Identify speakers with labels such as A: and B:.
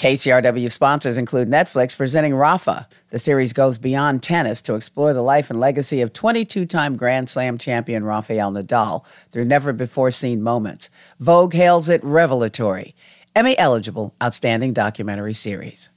A: KCRW sponsors include Netflix presenting Rafa. The series goes beyond tennis to explore the life and legacy of 22-time Grand Slam champion Rafael Nadal through never-before-seen moments. Vogue hails it revelatory. Emmy-eligible Outstanding Documentary Series.